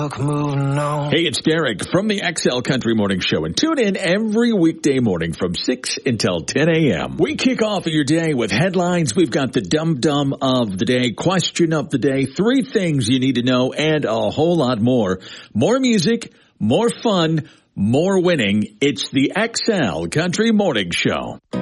Hey, it's Derek from the XL Country Morning Show, and tune in every weekday morning from 6 until 10 a.m. We kick off your day with headlines. We've got the dum-dum of the day, question of the day, 3 things you need to know, and a whole lot more. More music, more fun, more winning. It's the XL Country Morning Show.